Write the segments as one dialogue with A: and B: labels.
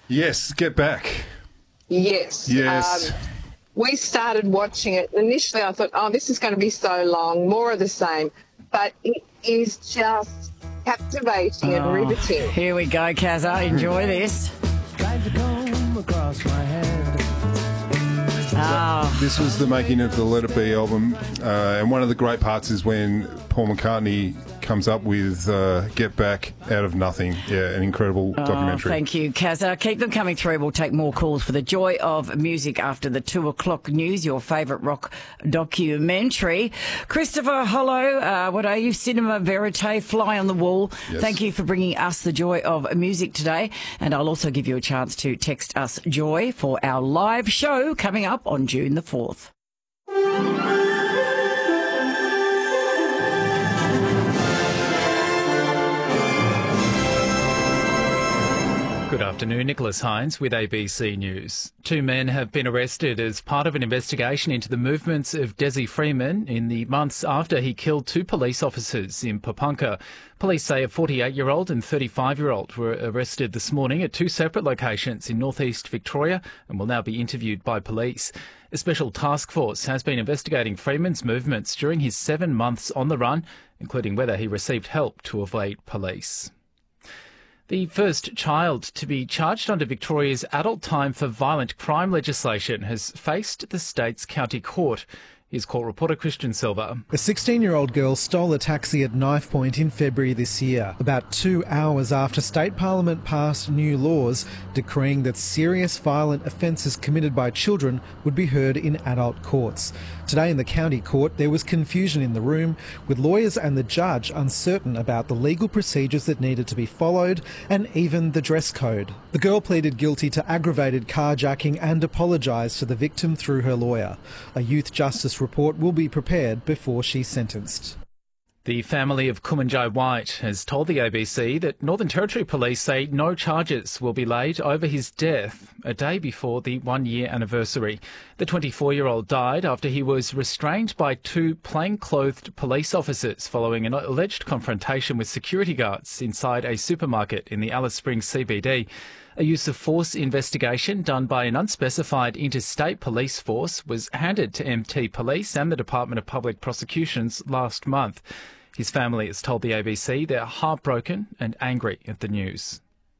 A: Yes, Get Back.
B: Yes.
A: Yes.
B: We started watching it. Initially, I thought, oh, this is going to be so long, more of the same. But it is just captivating and riveting.
C: Here we go, Kazza. Enjoy this.
A: This was the making of the Let It Be album, and one of the great parts is when Paul McCartney comes up with Get Back out of nothing. Yeah, an incredible documentary.
C: Thank you, Kazza. Keep them coming through. We'll take more calls for the joy of music after the 2 o'clock news, your favourite rock documentary. Christopher, hello. What are you? Cinema Verite, fly on the wall.
A: Yes.
C: Thank you for bringing us the joy of music today. And I'll also give you a chance to text us joy for our live show coming up on June the 4th.
D: Good afternoon, Nicholas Hines with ABC News. 2 men have been arrested as part of an investigation into the movements of Desi Freeman in the months after he killed 2 police officers in Papunka. Police say a 48-year-old and 35-year-old were arrested this morning at 2 separate locations in northeast Victoria and will now be interviewed by police. A special task force has been investigating Freeman's movements during his 7 months on the run, including whether he received help to evade police. The first child to be charged under Victoria's adult time for violent crime legislation has faced the state's county court. Here's court reporter Christian Silva.
E: A 16-year-old girl stole a taxi at knife point in February this year, about 2 hours after State Parliament passed new laws decreeing that serious violent offences committed by children would be heard in adult courts. Today in the county court, there was confusion in the room, with lawyers and the judge uncertain about the legal procedures that needed to be followed and even the dress code. The girl pleaded guilty to aggravated carjacking and apologised to the victim through her lawyer. A youth justice report will be prepared before she's sentenced.
D: The family of Kumanjai White has told the ABC that Northern Territory Police say no charges will be laid over his death a day before the 1-year anniversary. The 24-year-old died after he was restrained by 2 plainclothed police officers following an alleged confrontation with security guards inside a supermarket in the Alice Springs CBD. A use of force investigation done by an unspecified interstate police force was handed to MT Police and the Department of Public Prosecutions last month. His family has told the ABC they're heartbroken and angry at the news.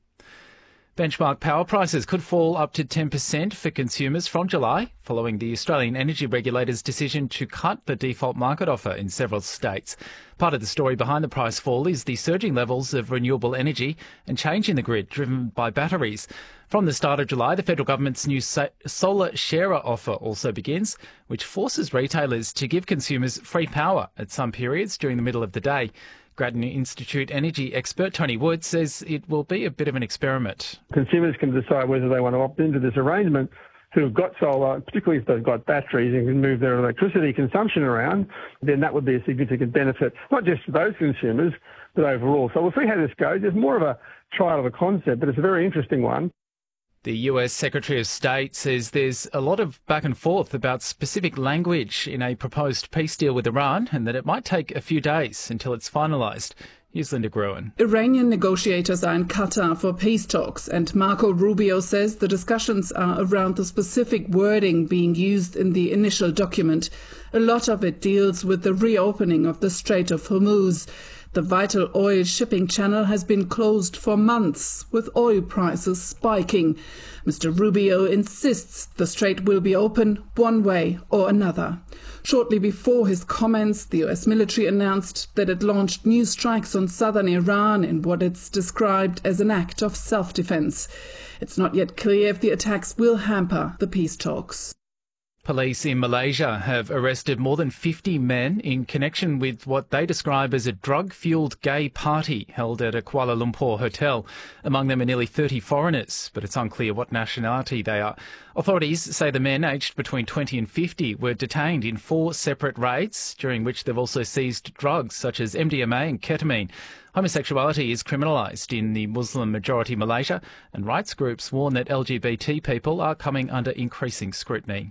D: Benchmark power prices could fall up to 10% for consumers from July, following the Australian Energy Regulator's decision to cut the default market offer in several states. Part of the story behind the price fall is the surging levels of renewable energy and change in the grid driven by batteries. From the start of July, the federal government's new solar sharer offer also begins, which forces retailers to give consumers free power at some periods during the middle of the day. Grattan Institute energy expert Tony Wood says it will be a bit of an experiment.
F: Consumers can decide whether they want to opt into this arrangement who have got solar, particularly if they've got batteries and can move their electricity consumption around, then that would be a significant benefit, not just for those consumers, but overall. So we'll see how this goes. It's more of a trial of a concept, but it's a very interesting one.
D: The US Secretary of State says there's a lot of back and forth about specific language in a proposed peace deal with Iran and that it might take a few days until it's finalised. Here's Linda Gruen.
G: Iranian negotiators are in Qatar for peace talks, and Marco Rubio says the discussions are around the specific wording being used in the initial document. A lot of it deals with the reopening of the Strait of Hormuz. The vital oil shipping channel has been closed for months, with oil prices spiking. Mr. Rubio insists the strait will be open one way or another. Shortly before his comments, the US military announced that it launched new strikes on southern Iran in what it's described as an act of self-defense. It's not yet clear if the attacks will hamper the peace talks.
D: Police in Malaysia have arrested more than 50 men in connection with what they describe as a drug-fuelled gay party held at a Kuala Lumpur hotel. Among them are nearly 30 foreigners, but it's unclear what nationality they are. Authorities say the men, aged between 20 and 50, were detained in 4 separate raids, during which they've also seized drugs such as MDMA and ketamine. Homosexuality is criminalised in the Muslim-majority Malaysia, and rights groups warn that LGBT people are coming under increasing scrutiny.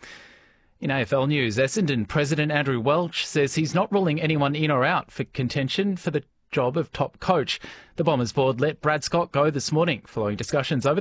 D: In AFL news, Essendon President Andrew Welch says he's not ruling anyone in or out for contention for the job of top coach. The Bombers board let Brad Scott go this morning following discussions over